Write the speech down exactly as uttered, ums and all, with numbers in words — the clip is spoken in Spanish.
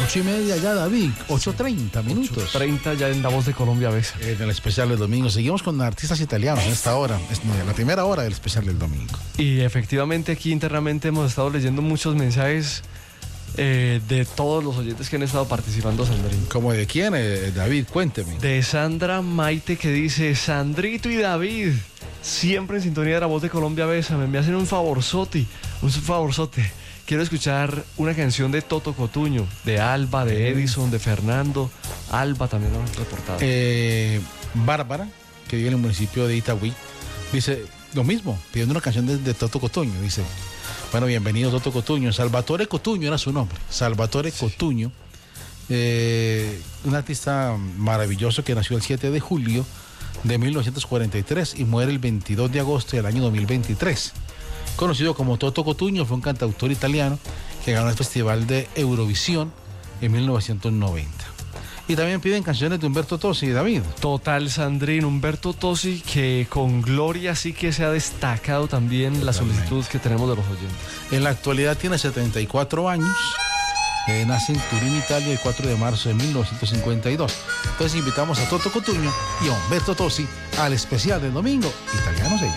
Ocho y media ya, David. Ocho treinta minutos. ocho treinta ya en La Voz de Colombia Besa. En el especial del domingo. Seguimos con artistas italianos en esta hora. Es la primera hora del especial del domingo. Y efectivamente aquí internamente hemos estado leyendo muchos mensajes eh, de todos los oyentes que han estado participando, Sandrín. ¿Cómo de quién, eh, David? Cuénteme. De Sandra Maite, que dice: Sandrito y David, siempre en sintonía de La Voz de Colombia Besa, me hacen un favorzote, un favorzote. Quiero escuchar una canción de Toto Cotuño, de Alba, de Edison, de Fernando. Alba también lo han reportado. Eh, Bárbara, que vive en el municipio de Itagüí, dice lo mismo, pidiendo una canción de, de Toto Cotuño. Dice: bueno, bienvenido Toto Cotuño. Salvatore Cotuño era su nombre. Salvatore sí. Cotuño, eh, un artista maravilloso que nació el siete de julio de mil novecientos cuarenta y tres y muere el veintidós de agosto del año dos mil veintitrés. Conocido como Toto Cotuño, fue un cantautor italiano que ganó el Festival de Eurovisión en mil novecientos noventa. Y también piden canciones de Humberto Tozzi, David. Total, Sandrín. Humberto Tozzi, que con gloria sí que se ha destacado también. Totalmente. La solicitud que tenemos de los oyentes. En la actualidad tiene setenta y cuatro años. Eh, nace en Turín, Italia, el cuatro de marzo de mil novecientos cincuenta y dos. Entonces invitamos a Toto Cotuño y a Humberto Tozzi al especial del domingo. Italianos ellos.